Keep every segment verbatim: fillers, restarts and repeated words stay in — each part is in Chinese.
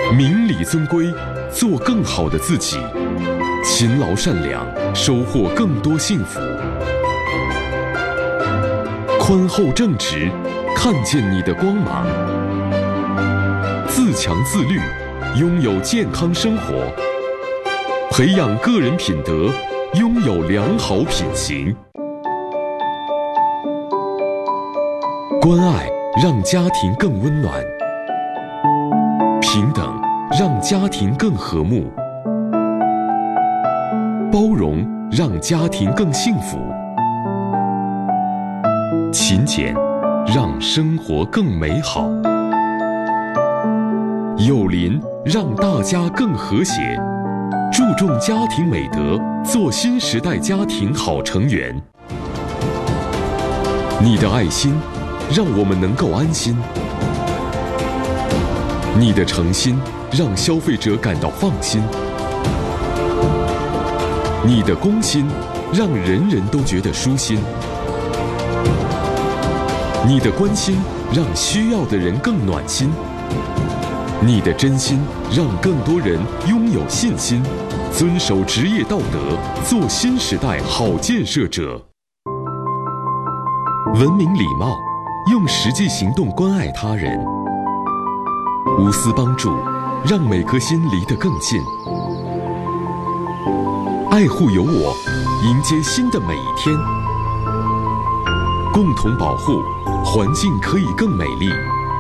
明理尊规，做更好的自己；勤劳善良，收获更多幸福；宽厚正直，看见你的光芒；自强自律，拥有健康生活；培养个人品德，拥有良好品行。关爱让家庭更温暖，平等让家庭更和睦，包容让家庭更幸福，勤俭让生活更美好，有邻让大家更和谐。注重家庭美德，做新时代家庭好成员。你的爱心让我们能够安心，你的诚心让消费者感到放心，你的公心让人人都觉得舒心，你的关心让需要的人更暖心，你的真心让更多人拥有信心，遵守职业道德，做新时代好建设者。文明礼貌，用实际行动关爱他人，无私帮助，让每颗心离得更近。爱护有我，迎接新的每一天。共同保护，环境可以更美丽。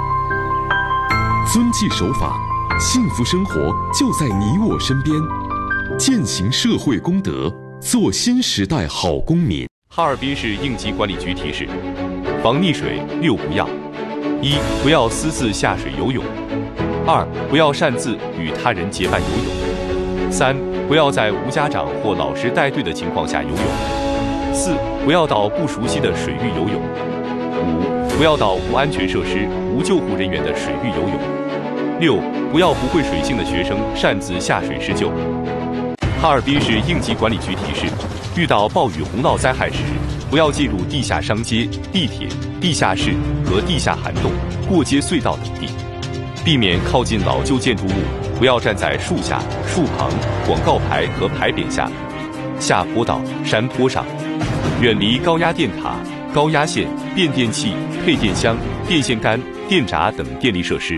遵纪守法，幸福生活就在你我身边。践行社会公德，做新时代好公民。 哈尔滨市应急管理局提示：防溺水六不要：一、不要私自下水游泳；二、不要擅自与他人结伴游泳；三、不要在无家长或老师带队的情况下游泳；四、不要到不熟悉的水域游泳；五、不要到无安全设施、无救护人员的水域游泳；六、不要不会水性的学生擅自下水施救。哈尔滨市应急管理局提示：遇到暴雨洪涝灾害时，不要进入地下商街、地铁、地下室和地下涵洞、过街隧道等地，避免靠近老旧建筑物，不要站在树下、树旁、广告牌和牌匾下、下坡道、山坡上，远离高压电塔、高压线、变电器、配电箱、电线杆、电闸等电力设施。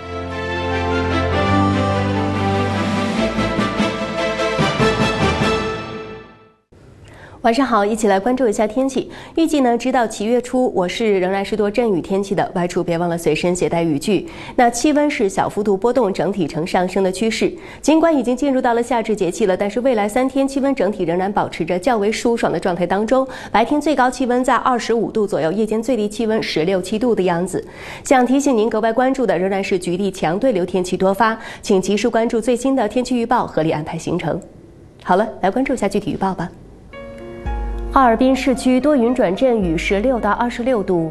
晚上好，一起来关注一下天气。预计呢，直到七月初，我市仍然是多阵雨天气的，外出别忘了随身携带雨具。那气温是小幅度波动，整体呈上升的趋势。尽管已经进入到了夏至节气了，但是未来三天气温整体仍然保持着较为舒爽的状态当中。白天最高气温在二十五度左右，夜间最低气温十六七度的样子。想提醒您格外关注的仍然是局地强对流天气多发，请及时关注最新的天气预报，合理安排行程。好了，来关注一下具体预报吧。哈尔滨市区多云转阵雨，十六到二十六度。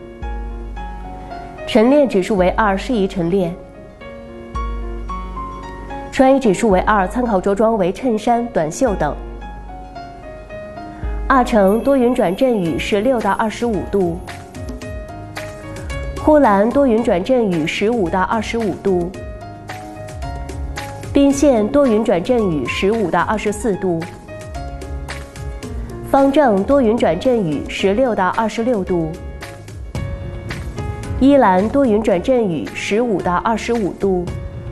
晨练指数为二，适宜晨练。穿衣指数为二，参考着装为衬衫、短袖等。阿城多云转阵雨，十六到二十五度。呼兰多云转阵雨，十五到二十五度。彬县多云转阵雨，十五到二十四度。方正多云转阵雨，十六到二十六度。依兰多云转阵雨，十五到二十五度。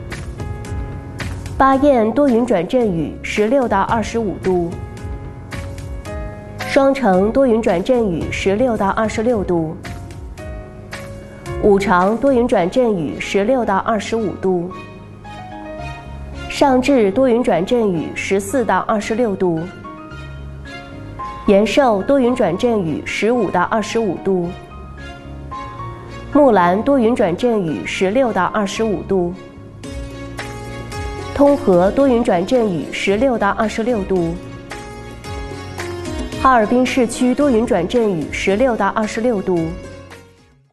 巴彦多云转阵雨，十六到二十五度。双城多云转阵雨，十六到二十六度。五常多云转阵雨，十六到二十五度。上智多云转阵雨，十四到二十六度。延寿多云转阵雨，十五到二十五度。木兰多云转阵雨，十六到二十五度。通河多云转阵雨，十六到二十六度。哈尔滨市区多云转阵雨，十六到二十六度。